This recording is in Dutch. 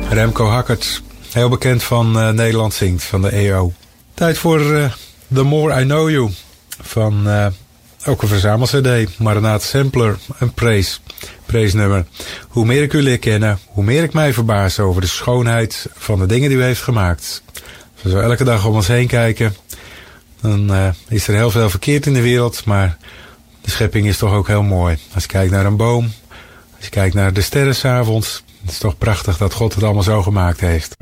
Remco Hackert, heel bekend van Nederland Zingt, van de EO. Tijd voor The More I Know You, van ook een verzamel-cd, Maranatha Sampler, een preesnummer. Hoe meer ik u leer kennen, hoe meer ik mij verbaas over de schoonheid van de dingen die u heeft gemaakt. Als we zo elke dag om ons heen kijken, dan is er heel veel verkeerd in de wereld, maar de schepping is toch ook heel mooi. Als je kijkt naar een boom, als je kijkt naar de sterren 's avonds, het is toch prachtig dat God het allemaal zo gemaakt heeft.